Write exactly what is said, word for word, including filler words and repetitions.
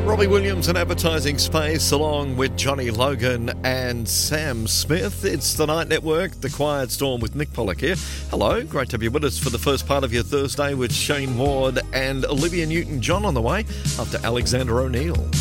Robbie Williams and Advertising Space along with Johnny Logan and Sam Smith. It's the Night Network, The Quiet Storm with Nick Pollock here. Hello, great to have you with us for the first part of your Thursday with Shane Ward and Olivia Newton-John on the way after Alexander O'Neill.